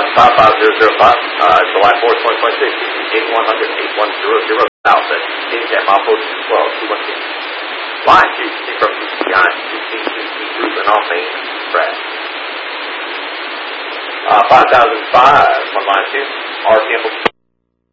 55005, July 4th, 2026, 8100, 8100 South at Cat Mile Post 12, 216. Line 2, from John 216, Group and all main Brad. 5005 on line 2, R. Campbell